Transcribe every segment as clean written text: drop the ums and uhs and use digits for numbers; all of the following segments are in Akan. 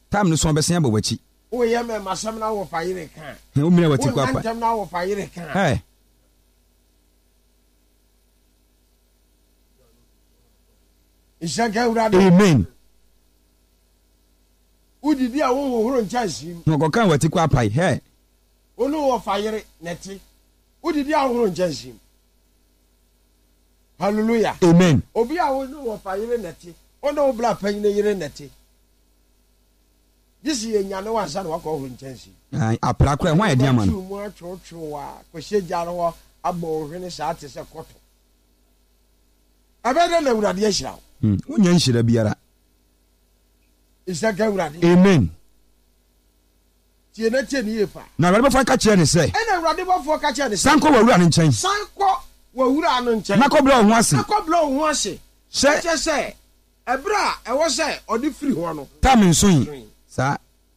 Time no so besia bowachi. O ye me masam na wo fa yire kan. O mine wati kwa O pa. nantem na wo fa yire kan. Hey. Isaka urade. Amen. Udidi a wo horo nchasim. No go kan wati kwa pa. Hey. Onu wo fa yire neti. Udidi a wo horo nchasim. Hallelujah. Amen. Obi a wo no wo fa yire neti. Ono wo bla pan yire neti. This ye nyane wan sa na wakọ horo nchasim. Ai apra kra ho ayede ama no. Mu atwotwowa ko hyegya no abọ ohwene sa ate se koto. Abeda na urade ahira. Wonya nhira biara. Isaka urade. Amen. Tie na tie ni yefa. Na urade bofo ka kire ne se. Ena urade bofo ka kire ne se. Sanko wa wura ne nchen. Sanko wa wura no nchen. Na ko bla ho ase. Na ko bla ho ase. Se ebra ewo se odi free ho no. Tam nso yi. Sa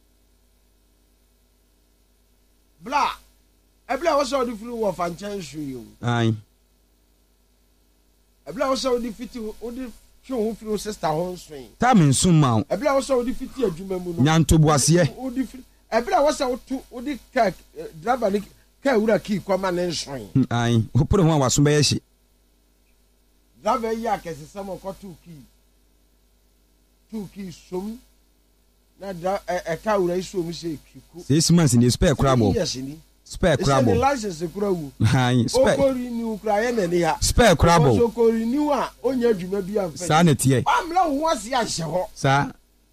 bla ebla wo se odi free wo fa nchen hwe yo. ai ebla wo se odi fiti odi hwe ho free sister ho nso yi. tam nso ma o. Ebla wo se odi fiti adwuma mu no. Nyanto boase. Odi free ebla wo se odi car driver ni car wura key kwama ne nso yi. Ai opore ho awaso be ye. Driver yi akese samo ko two key som na car wura iso mu se kiku. 6 months ni spare crabo. Yes ni. Spare crabo. Ese license kura wu. Ai spare. Okori ni ukra ye na ni ha. Spare crabo. Okori ni wa onya adwuma bi amfa. Sa na tie. Amla ho ase ahye ho. Sa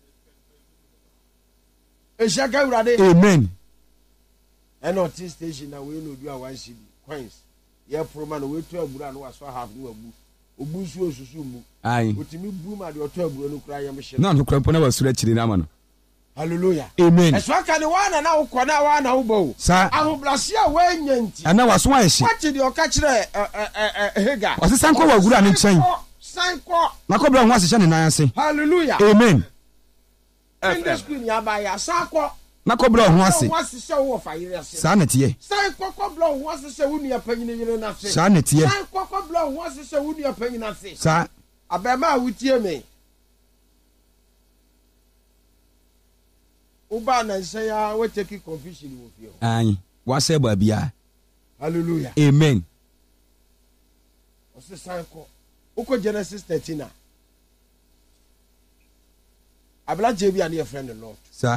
Eshaka urade. amen. Eno T station na we no do a 1 cedi coins. Ye proma no we to abura no waso half no abu. Obu su osusu mu. Ai Otimi bu ma de oto abura no kura ye mhye. na no krampo na wasura chiri na ma no. Hallelujah. Amen. Eswaka ni wana na ukona wana ubo. Sa Ahoblase a wanyanti. ana waso an hye. Wache de oka kire hega. Wase sanko wa wura ne nchen. Sanko. Na ko bla ho ase hye ne nan ase. Hallelujah. Amen. In the screen ya ba ya sanko. Na ko bla ho ase. Wase se wo fa yire ase. Sa na tie. Sanko ko bla ho ase se wunu apanyine yire na ase. Sa na tie. Sanko ko bla ho ase se wunu apanyine ase. Sa Abema awutie me. Uba na nse ya we take confusion wo fie. ai wase ba bia. Hallelujah. Amen. Ose sanko. Uko Genesis 13 Abla jebi ani your friend the Lord. Sa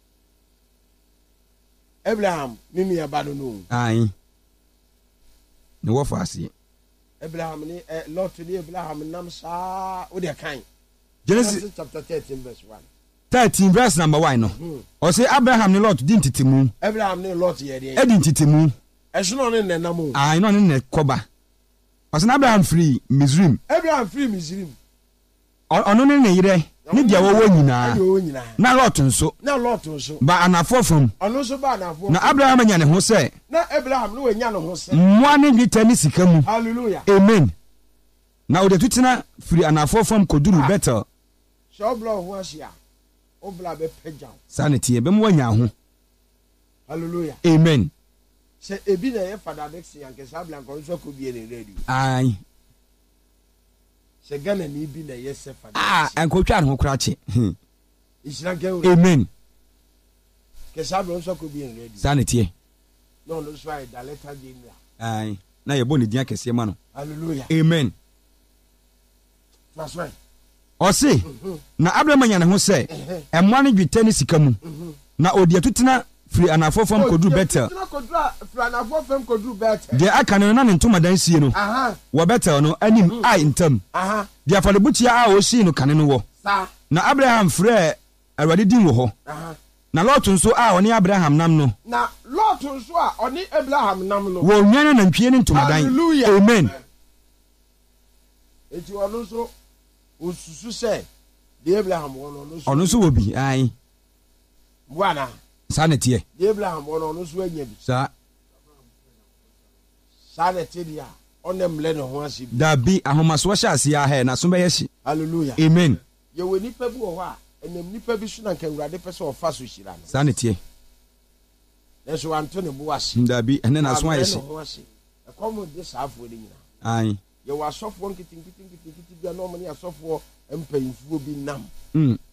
Abraham mimi ya bado no. ai ne wo fa ase. Abraham ni Lord ni Abraham nam sa o de kan. Genesis chapter 13 verse 1. 13 verse number 1 no. O say Abraham ne Lot di ntitimu. Abraham ni Lot ye de. E di ntitimu. Esono ne nenam. Ai no ne koba. O say Abraham free Misrim. Abraham free Misrim. Ono ne yire ne dia wo nyina. Ayo nyina. Na Lot nso. Na Lot nso. Ba anafo fam. Ono so ba anafo. Na Abraham anya ne ho se. Na Abraham no anya ne ho se. Mmoa ne nwita ne sika mu. Hallelujah. Amen. Na ode tutina free anafo fam koduru better. So blow ho asia. Obla be pagya. Sanity be mo anya ho. Hallelujah. Amen. Se ebi na ye fada dex yanke sabla nko so ko bi ne radio. Ai. Se gana ni bi na ye se fada. Enkotwa ho kra che. Isra ge. Amen. Ke sabla so ko bi ne radio. Sanity. No so ai da letter game ya. Ai. Na ye boni dia kese ma no. Hallelujah. Amen. That's right. O se na Abraham anya ne ho se emma ne dwita ne sika mu. Na odi atutina free anafo fam kodu better. Free anafo fam kodu better. De aka ne na ne ntoma dan sie no. Wo better no anim ai ntam. De afade butia a o si no kane no wo. Na Abraham free awade din wo ho. Na Lot nso a oni Abraham nam no. Na Lot nso a oni Abraham nam no. Wo nwana na ntwie ne ntoma dan. Amen. Eti ono so osusu se de Abraham ono so wo bi ai bwana sanete de Abraham ono so anya bi sa sanete dia onem le no ho asibi da bi ahomaso hye ase ya he na so be yeshi. Hallelujah. Amen. Ye we nipa bi wo ho a enem nipa bi so na nka urade pese ofa so hira no sanete eso anto ne bo ase da bi ene na so ayeshi e komo de saafo de nyina ai ye wa sofo nkitinkitinkitinkitin bia no mo ne asofo empayinfuo bi nam